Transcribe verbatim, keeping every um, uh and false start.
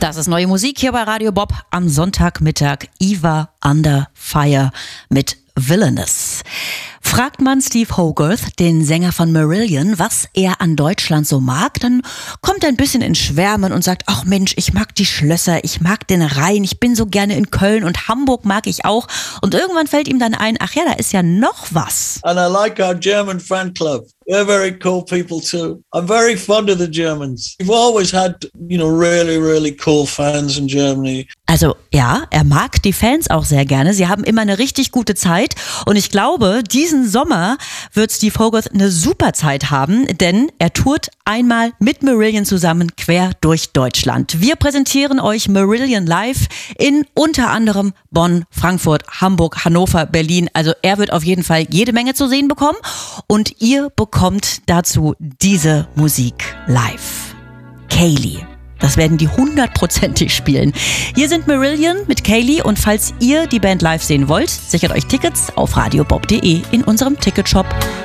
Das ist neue Musik hier bei Radio Bob am Sonntagmittag. Eva Under Fire mit Villainous. Fragt man Steve Hogarth, den Sänger von Marillion, was er an Deutschland so mag, dann kommt er ein bisschen ins Schwärmen und sagt, ach Mensch, ich mag die Schlösser, ich mag den Rhein, ich bin so gerne in Köln und Hamburg mag ich auch. Und irgendwann fällt ihm dann ein, ach ja, da ist ja noch was. And I like our German fan club. They're very cool people too. I'm very fond of the Germans. We've always had, you know, really, really cool fans in Germany. Also ja, er mag die Fans auch sehr gerne. Sie haben immer eine richtig gute Zeit. Und ich glaube, diesen Sommer wird Steve Hogarth eine super Zeit haben, denn er tourt einmal mit Marillion zusammen quer durch Deutschland. Wir präsentieren euch Marillion live in unter anderem Bonn, Frankfurt, Hamburg, Hannover, Berlin. Also er wird auf jeden Fall jede Menge zu sehen bekommen und ihr bekommt dazu diese Musik live. Kaylee. Das werden die hundertprozentig spielen. Hier sind Marillion mit Kaylee und falls ihr die Band live sehen wollt, sichert euch Tickets auf radiobob punkt de in unserem Ticketshop.